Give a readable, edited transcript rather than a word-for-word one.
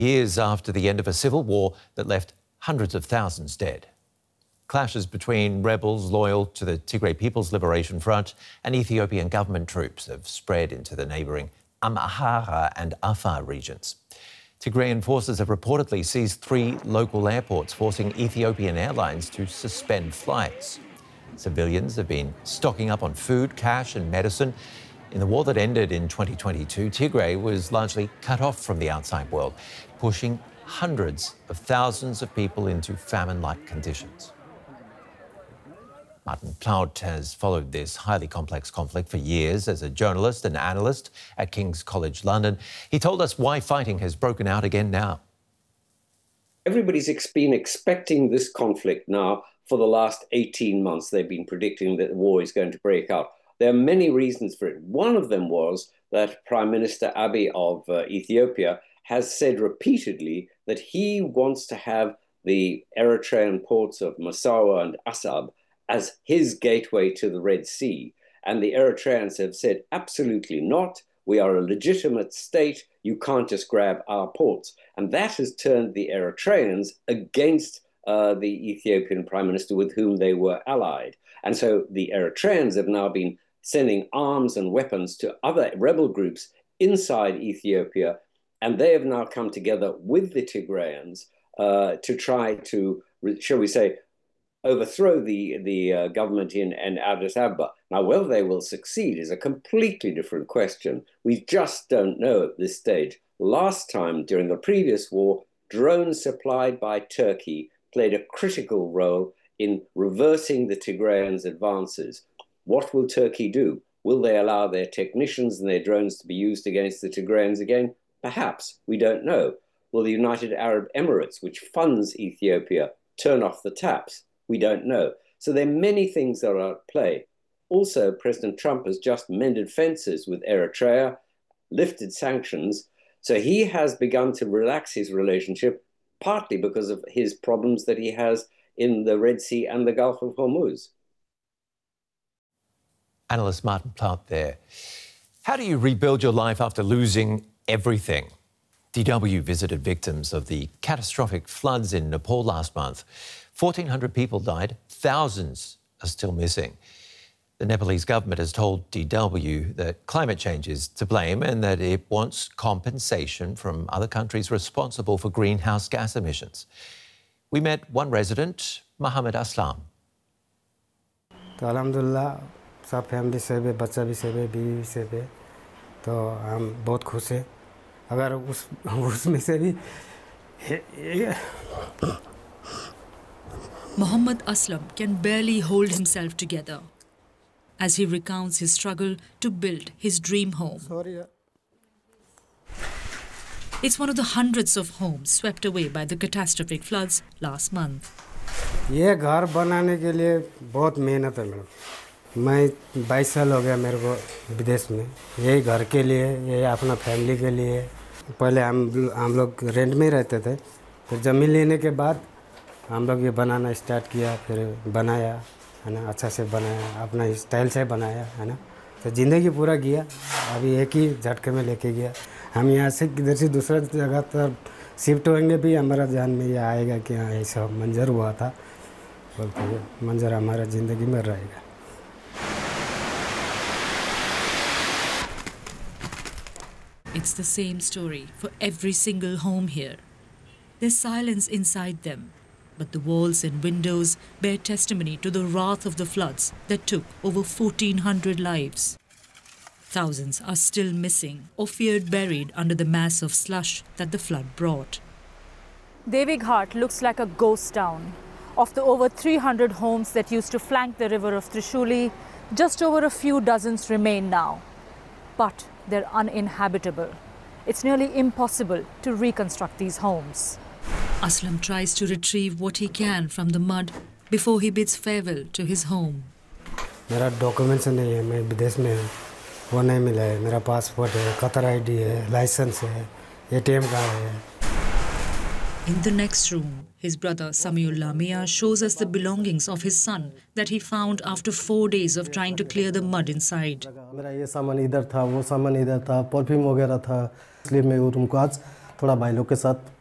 years after the end of a civil war that left hundreds of thousands dead. Clashes between rebels loyal to the Tigray People's Liberation Front and Ethiopian government troops have spread into the neighbouring Amhara and Afar regions. Tigrayan forces have reportedly seized 3 local airports, forcing Ethiopian Airlines to suspend flights. Civilians have been stocking up on food, cash and medicine. In the war that ended in 2022, Tigray was largely cut off from the outside world, pushing hundreds of thousands of people into famine-like conditions. Martin Plaut has followed this highly complex conflict for years as a journalist and analyst at King's College London. He told us why fighting has broken out again now. Everybody's been expecting this conflict now for the last 18 months. They've been predicting that the war is going to break out. There are many reasons for it. One of them was that Prime Minister Abiy of Ethiopia has said repeatedly that he wants to have the Eritrean ports of Massawa and Assab as his gateway to the Red Sea. And the Eritreans have said, absolutely not. We are a legitimate state. You can't just grab our ports. And that has turned the Eritreans against the Ethiopian Prime Minister with whom they were allied. And so the Eritreans have now been sending arms and weapons to other rebel groups inside Ethiopia. And they have now come together with the Tigrayans to try to, shall we say, overthrow the government in Addis Ababa. Now, whether they will succeed is a completely different question. We just don't know at this stage. Last time, during the previous war, drones supplied by Turkey played a critical role in reversing the Tigrayans' advances. What will Turkey do? Will they allow their technicians and their drones to be used against the Tigrayans again? Perhaps. We don't know. Will the United Arab Emirates, which funds Ethiopia, turn off the taps? We don't know. So there are many things that are at play. Also, President Trump has just mended fences with Eritrea, lifted sanctions. So he has begun to relax his relationship, partly because of his problems that he has in the Red Sea and the Gulf of Hormuz. Analyst Martin Plaut there. How do you rebuild your life after losing everything? DW visited victims of the catastrophic floods in Nepal last month. 1,400 people died, thousands are still missing. The Nepalese government has told DW that climate change is to blame and that it wants compensation from other countries responsible for greenhouse gas emissions. We met one resident, Mohammed Aslam. Alhamdulillah, सब family से भी बच्चा भी से भी बीवी से भी तो हम बहुत खुश हैं अगर उसमें से भी Mohammed Aslam can barely hold himself together as he recounts his struggle to build his dream home. It's one of the hundreds of homes swept away by the catastrophic floods last month. ये घर बनाने के लिए बहुत मेहनत है madam मैं 22 साल हो गया मेरे को विदेश में यही घर के लिए ये अपना फैमिली के लिए पहले हम लोग रेंट में ही रहते थे फिर ज़मीन लेने के बाद हम लोग ये बनाना स्टार्ट किया फिर बनाया है ना अच्छा से बनाया अपना स्टाइल से बनाया है ना तो ज़िंदगी पूरा किया अभी एक ही झटके में लेके गया हम यहाँ से किधर से दूसरा जगह पर शिफ्ट होंगे भी हमारा ध्यान में ये आएगा कि हाँ ऐसा मंजर हुआ था बोलते हुए मंजर हमारा ज़िंदगी में रहेगा It's the same story for every single home here. There's silence inside them, but the walls and windows bear testimony to the wrath of the floods that took over 1,400 lives. Thousands are still missing or feared buried under the mass of slush that the flood brought. Devi Ghat looks like a ghost town. Of the over 300 homes that used to flank the river of Trishuli, just over a few dozens remain now. But they're uninhabitable. It's nearly impossible to reconstruct these homes. Aslam tries to retrieve what he can from the mud before he bids farewell to his home. मेरा documents नहीं है मैं विदेश में हूँ वो नहीं मिला है मेरा पासपोर्ट है कतर आईडी है लाइसेंस है एटीएम कार्ड है In the next room, his brother Samiullah Mia shows us the belongings of his son that he found after 4 days of trying to clear the mud inside. मेरा ये सामान इधर था वो सामान इधर था परफ्यूम वगैरह था इसलिए मैं वो रूम को आज थोड़ा भाई लोग के साथ